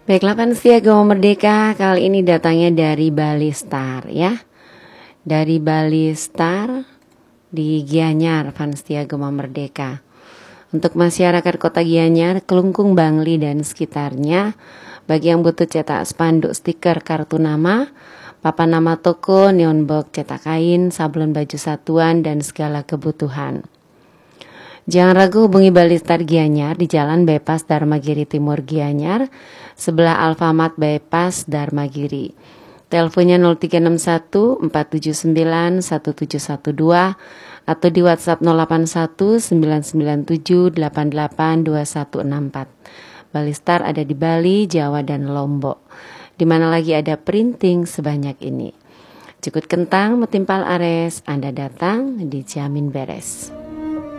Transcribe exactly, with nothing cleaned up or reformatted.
Baiklah Panitia Gema Merdeka, kali ini datangnya dari Bali Star ya. Dari Bali Star di Gianyar, Panitia Gema Merdeka. Untuk masyarakat Kota Gianyar, Kelungkung, Bangli dan sekitarnya, bagi yang butuh cetak spanduk, stiker, kartu nama, papan nama toko, neon box, cetak kain, sablon baju satuan dan segala kebutuhan. Jangan ragu hubungi Bali Star Gianyar di Jalan Bypass Dharmagiri Timur Gianyar, sebelah Alfamart Bypass Dharmagiri. Teleponnya nol tiga enam satu empat tujuh sembilan satu tujuh satu dua atau di WhatsApp nol delapan satu sembilan sembilan tujuh delapan delapan dua satu enam empat. Bali Star ada di Bali, Jawa dan Lombok. Di mana lagi ada printing sebanyak ini. Cukup kentang metimpal ares, Anda datang dijamin beres.